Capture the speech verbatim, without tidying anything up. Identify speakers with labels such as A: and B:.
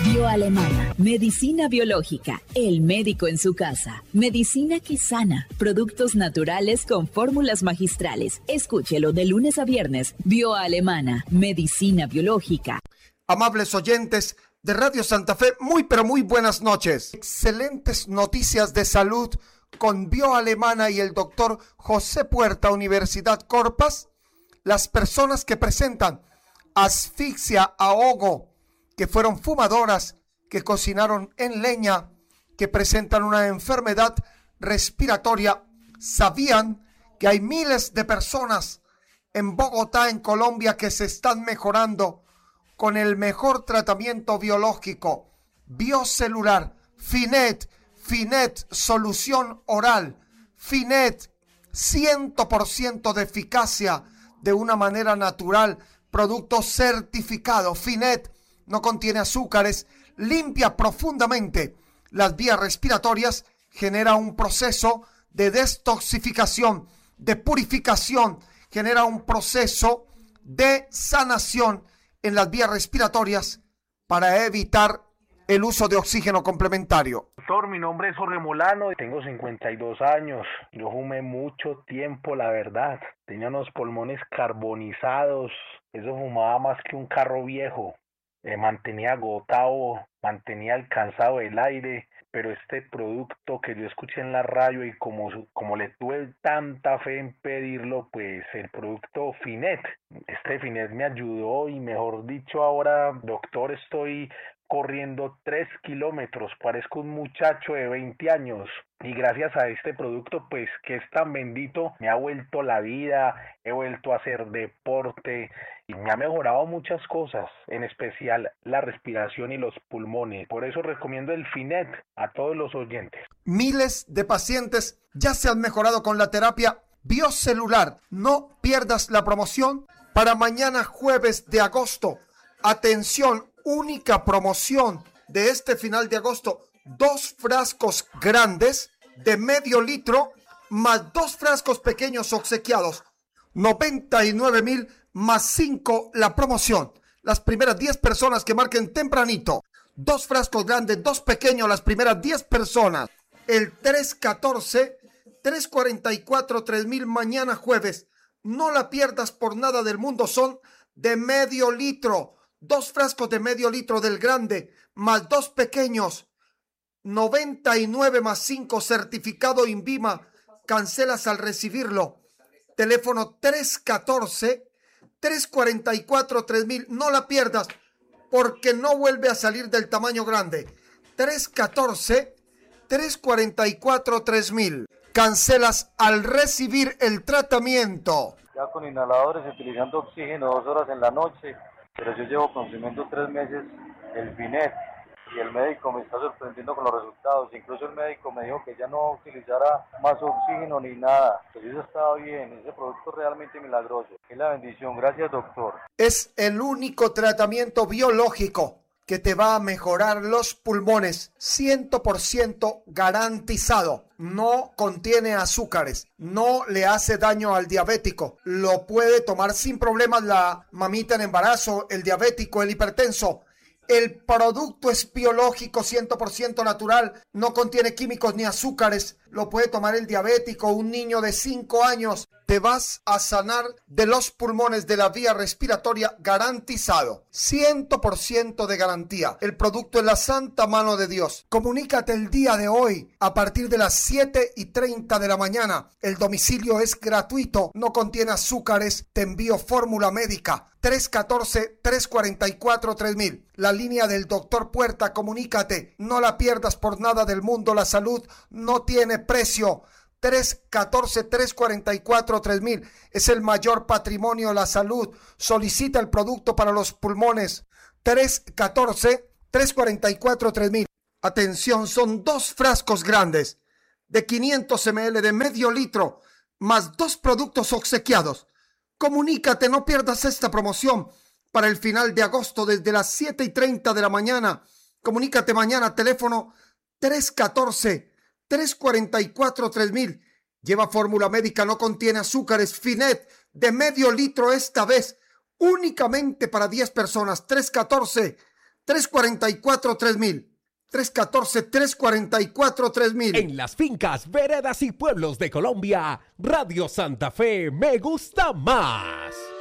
A: Bioalemana, medicina biológica, el médico en su casa, medicina que sana, productos naturales con fórmulas magistrales. Escúchelo de lunes a viernes. Bioalemana, medicina biológica.
B: Amables oyentes de Radio Santa Fe, muy pero muy buenas noches. Excelentes noticias de salud con Bioalemana y el doctor José Puerta, Universidad Corpas. Las personas que presentan asfixia, ahogo, que fueron fumadoras, que cocinaron en leña, que presentan una enfermedad respiratoria, sabían que hay miles de personas en Bogotá, en Colombia, que se están mejorando con el mejor tratamiento biológico, biocelular, Finet, Finet, solución oral, Finet, cien por ciento de eficacia de una manera natural, producto certificado, Finet, no contiene azúcares, limpia profundamente las vías respiratorias, genera un proceso de detoxificación, de purificación, genera un proceso de sanación en las vías respiratorias para evitar el uso de oxígeno complementario.
C: Doctor, mi nombre es Jorge Molano, tengo cincuenta y dos años, yo fumé mucho tiempo, la verdad, tenía unos pulmones carbonizados, eso fumaba más que un carro viejo. Eh, mantenía agotado, mantenía alcanzado el aire, pero este producto que yo escuché en la radio y como, como le tuve tanta fe en pedirlo, pues el producto Finet, este Finet me ayudó y mejor dicho ahora, doctor, estoy corriendo tres kilómetros, parezco un muchacho de veinte años y gracias a este producto pues que es tan bendito me ha vuelto la vida, he vuelto a hacer deporte y me ha mejorado muchas cosas, en especial la respiración y los pulmones, por eso recomiendo el Finet a todos los oyentes.
B: Miles de pacientes ya se han mejorado con la terapia biocelular, no pierdas la promoción para mañana jueves de agosto, atención, única promoción de este final de agosto, dos frascos grandes de medio litro más dos frascos pequeños obsequiados, noventa y nueve mil más cinco la promoción. Las primeras diez personas que marquen tempranito, dos frascos grandes, dos pequeños, las primeras diez personas, el tres catorce, tres cuarenta y cuatro, tres mil mañana jueves, no la pierdas por nada del mundo, son de medio litro. Dos frascos de medio litro del grande, más dos pequeños, noventa y nueve más cinco, certificado INVIMA, cancelas al recibirlo. Teléfono tres catorce, tres cuarenta y cuatro, tres mil, no la pierdas, porque no vuelve a salir del tamaño grande. tres catorce, tres cuarenta y cuatro, tres mil, cancelas al recibir el tratamiento.
D: Ya con inhaladores, utilizando oxígeno dos horas en la noche, pero yo llevo consumiendo tres meses el Finet y el médico me está sorprendiendo con los resultados. Incluso el médico me dijo que ya no utilizara más oxígeno ni nada. Pues eso estaba bien, ese producto es realmente milagroso. Es la bendición, gracias doctor.
B: Es el único tratamiento biológico que te va a mejorar los pulmones, cien por ciento garantizado. No contiene azúcares, no le hace daño al diabético. Lo puede tomar sin problemas la mamita en embarazo, el diabético, el hipertenso. El producto es biológico, cien por ciento natural, no contiene químicos ni azúcares. Lo puede tomar el diabético, un niño de cinco años. Te vas a sanar de los pulmones, de la vía respiratoria, garantizado. cien por ciento de garantía. El producto es la santa mano de Dios. Comunícate el día de hoy a partir de las siete y treinta de la mañana. El domicilio es gratuito, no contiene azúcares. Te envío fórmula médica. tres catorce, tres cuarenta y cuatro, tres mil. La línea del doctor Puerta, comunícate. No la pierdas por nada del mundo. La salud no tiene precio. tres catorce, tres cuarenta y cuatro, tres mil. Es el mayor patrimonio, la salud. Solicita el producto para los pulmones. tres catorce, tres cuarenta y cuatro, tres mil. Atención, son dos frascos grandes de quinientos mililitros de medio litro más dos productos obsequiados. Comunícate, no pierdas esta promoción para el final de agosto desde las siete y treinta de la mañana. Comunícate mañana, teléfono tres catorce, tres cuarenta y cuatro, tres mil. Lleva fórmula médica, no contiene azúcares, Finet de medio litro esta vez, únicamente para diez personas. tres catorce, tres cuatro cuatro, tres mil. tres uno cuatro, tres cuatro cuatro, tres mil.
E: En las fincas, veredas y pueblos de Colombia, Radio Santa Fe me gusta más.